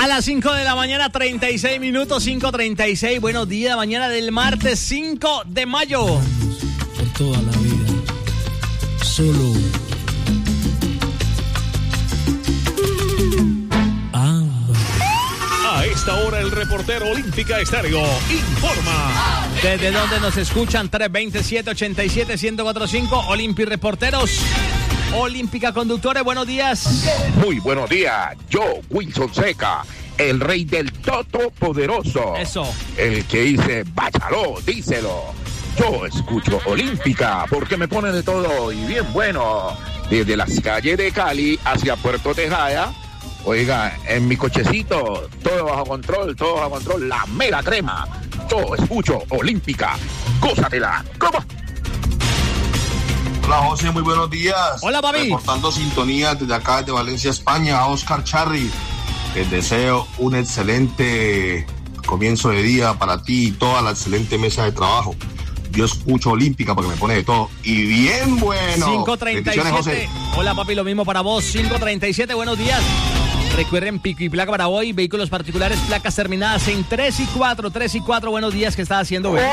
A las 5 de la mañana, 36 minutos, 5:36. Buenos días, mañana del martes 5 de mayo. Por toda la vida, solo A esta hora el reportero Olímpica Estéreo informa. ¿Desde dónde nos escuchan? 327-87-1045, Olympi Reporteros. Olímpica Conductores, buenos días. Muy buenos días, yo, Wilson Seca, el rey del Todopoderoso. Eso. El que dice, báchalo, díselo. Yo escucho Olímpica porque me pone de todo y bien bueno. Desde las calles de Cali hacia Puerto Tejada. Oiga, en mi cochecito, todo bajo control, la mera crema. Yo escucho Olímpica, gózatela. ¿Cómo? Hola José, muy buenos días. Hola papi. Reportando sintonía desde acá, de Valencia, España, a Oscar Charri. Les deseo un excelente comienzo de día para ti y toda la excelente mesa de trabajo. Yo escucho Olímpica porque me pone de todo. Y bien bueno. 5:37. Hola papi, lo mismo para vos. 5:37, buenos días. Recuerden, pico y placa para hoy, vehículos particulares, placas terminadas en 3 y 4. 3 y 4, buenos días, ¿qué estás haciendo, güey?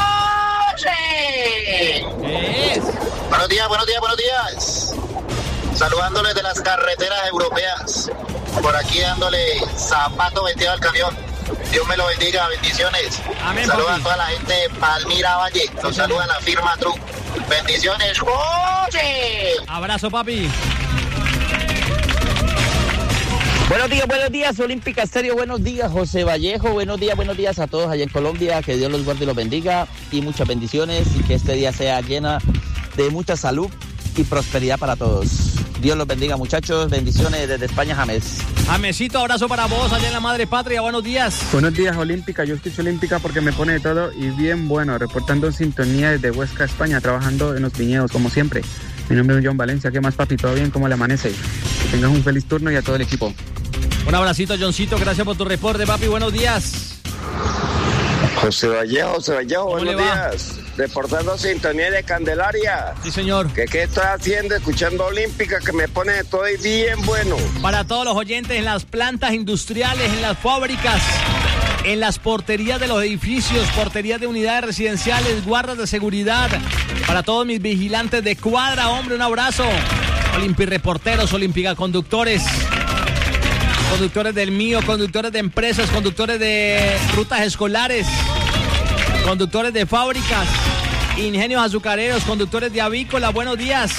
¡Oye! Buenos días. Saludándoles de las carreteras europeas. Por aquí dándole zapato vestido al camión. Dios me lo bendiga, bendiciones. Amén, saluda papi. a toda la gente de Palmira Valle. Los saluda la firma Truk. Bendiciones. ¡Oye! Abrazo, papi. Buenos días, Olímpica Estéreo, buenos días, José Vallejo, buenos días a todos allá en Colombia, que Dios los guarde y los bendiga, y muchas bendiciones, y que este día sea llena de mucha salud y prosperidad para todos. Dios los bendiga, muchachos, bendiciones desde España, James. Jamesito, abrazo para vos, allá en la madre patria, buenos días. Buenos días, Olímpica, yo escucho Olímpica porque me pone de todo y bien bueno, reportando en sintonía desde Huesca, España, trabajando en los viñedos, como siempre. Mi nombre es John Valencia, ¿qué más, papi? ¿Todo bien? ¿Cómo le amanece? Que tengas un feliz turno y a todo el equipo. Un abracito, Johncito, gracias por tu reporte, papi, buenos días. José Vallejo, buenos le va? días. Reportando sintonía de Candelaria. Sí, señor. ¿Qué estoy haciendo? Escuchando Olímpica, que me pone de todo y bien bueno. Para todos los oyentes en las plantas industriales, en las fábricas, en las porterías de los edificios, porterías de unidades residenciales, guardas de seguridad. Para todos mis vigilantes de cuadra, hombre, un abrazo. Olympi Reporteros, Olímpica Conductores. Conductores del mío, conductores de empresas, conductores de rutas escolares, conductores de fábricas, ingenios azucareros, conductores de avícola, buenos días.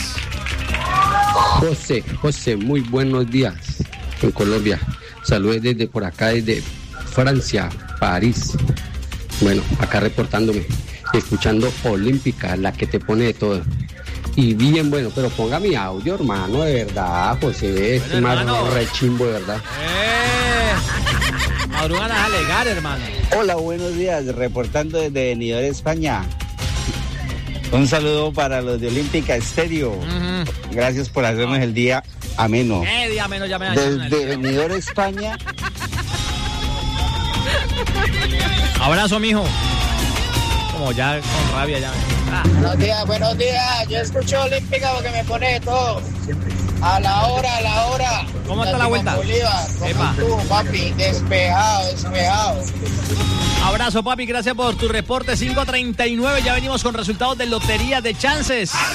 José, muy buenos días en Colombia. Saludos desde por acá, desde Francia, París. Bueno, acá reportándome, escuchando Olímpica, la que te pone de todo. Y bien bueno, pero ponga mi audio, hermano, de verdad, José, este más rechimbo, de verdad. Madrugan a alegar, hermano. Hola, buenos días, reportando desde Benidorm, España. Un saludo para los de Olímpica Estéreo. Gracias por hacernos el día ameno. Día ameno, ya me desde Benidorm, España. Abrazo, mijo. Como ya con rabia ya. Buenos días. Yo escucho Olímpica porque me pone de todo. A la hora. ¿Cómo está la vuelta? Bolívar, ¿cómo tú, papi? Despejado. Abrazo, papi, gracias por tu reporte. 5:39, ya venimos con resultados de Lotería de Chances.